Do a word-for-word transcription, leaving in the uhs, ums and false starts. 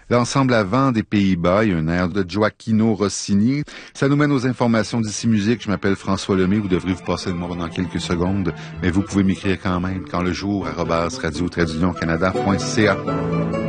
L'ensemble avant des Pays-Bas, il y a un air de Gioacchino Rossini. Ça nous mène aux informations d'ici musique. Je m'appelle François Lemay. Vous devrez vous passer de moi dans quelques secondes, mais vous pouvez m'écrire quand même quand le jour arobase radio traduction canada point c a.